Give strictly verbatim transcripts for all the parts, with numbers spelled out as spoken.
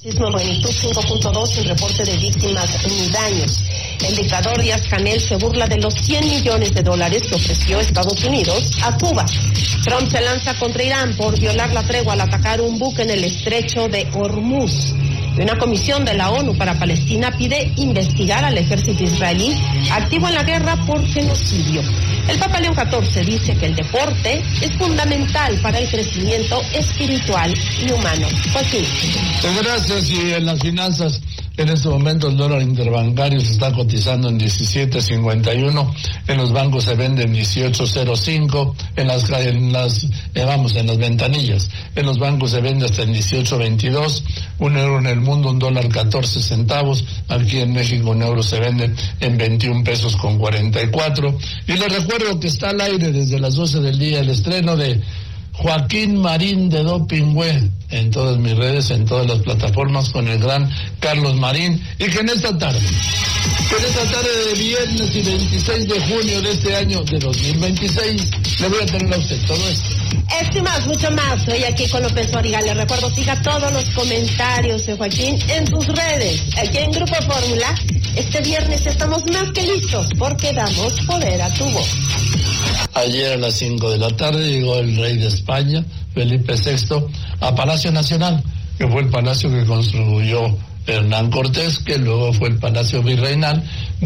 Sismo magnitud cinco punto dos sin reporte de víctimas ni daños. El dictador Díaz-Canel se burla de los cien millones de dólares que ofreció Estados Unidos a Cuba. Trump se lanza contra Irán por violar la tregua al atacar un buque en el estrecho de Hormuz. Y una comisión de la ONU para Palestina pide investigar al ejército israelí activo en la guerra por genocidio. El Papa León catorce dice que el deporte es fundamental para el crecimiento espiritual y humano. Joaquín. Gracias. Y en las finanzas, en este momento el dólar interbancario se está cotizando en diecisiete cincuenta y uno, en los bancos se vende en dieciocho cero cinco, en las, en las eh, vamos, en las ventanillas, en los bancos se vende hasta en dieciocho veintidós, un euro en el mundo, un dólar catorce centavos, aquí en México un euro se vende en veintiún pesos con cuarenta y cuatro, y les recuerdo que está al aire desde las doce del día el estreno de Joaquín Marín de Dopingüe, en todas mis redes, en todas las plataformas, con el gran Carlos Marín, y que en esta tarde, que en esta tarde de viernes y veintiséis de junio de este año de dos mil veintiséis, le voy a tener a usted todo esto. Esto y más, mucho más. Estoy aquí con López Origa. Le recuerdo, siga todos los comentarios de Joaquín en sus redes. Aquí en Grupo Fórmula, este viernes estamos más que listos porque damos poder a tu voz. Ayer a las cinco de la tarde llegó el rey de España, Felipe sexto, a Palacio Nacional, que fue el palacio que construyó Hernán Cortés, que luego fue el Palacio Virreinal,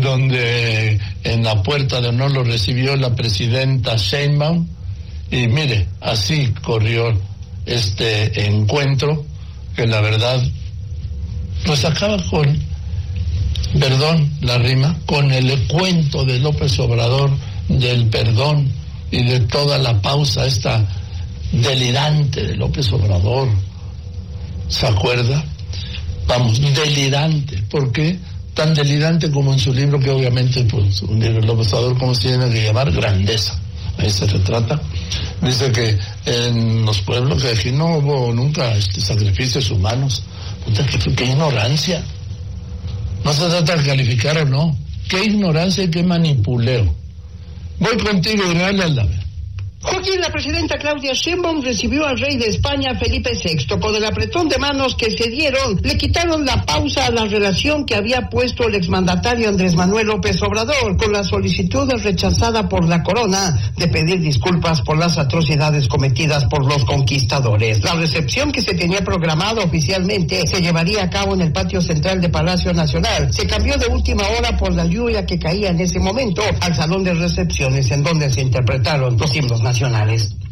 donde en la puerta de honor lo recibió la presidenta Sheinbaum. Y mire, así corrió este encuentro, que la verdad, pues acaba con, perdón la rima, con el cuento de López Obrador del perdón y de toda la pausa esta delirante de López Obrador. ¿Se acuerda? Vamos, delirante. ¿Por qué? Tan delirante como en su libro, que obviamente, pues, un libro de López Obrador, ¿cómo se tiene que llamar? Grandeza. Ahí se retrata. Dice que en los pueblos que aquí no hubo nunca este, sacrificios humanos. Puta, qué, qué ignorancia. No se trata de calificar o no. Qué ignorancia y qué manipuleo. Voy contigo, Israel Aldave. Joaquín, la presidenta Claudia Sheinbaum recibió al rey de España, Felipe sexto. Con el apretón de manos que se dieron, le quitaron la pausa a la relación que había puesto el exmandatario Andrés Manuel López Obrador, con la solicitud rechazada por la corona de pedir disculpas por las atrocidades cometidas por los conquistadores. La recepción que se tenía programada oficialmente se llevaría a cabo en el patio central de Palacio Nacional. Se cambió de última hora por la lluvia que caía en ese momento al salón de recepciones, en donde se interpretaron los himnos nacionales.